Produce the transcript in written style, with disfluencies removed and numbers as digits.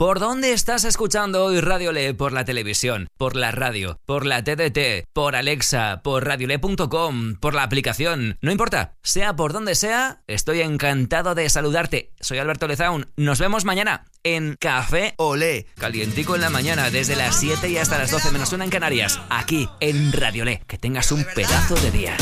¿Por dónde estás escuchando hoy Radio Le? ¿Por la televisión? ¿Por la radio? ¿Por la TDT? ¿Por Alexa? ¿Por radiole.com? ¿Por la aplicación? No importa, sea por donde sea, estoy encantado de saludarte. Soy Alberto Lezaun. Nos vemos mañana en Café Olé, calientico en la mañana, desde las 7 y hasta las 12 menos 1 en Canarias, aquí en Radio Le. Que tengas un pedazo de día.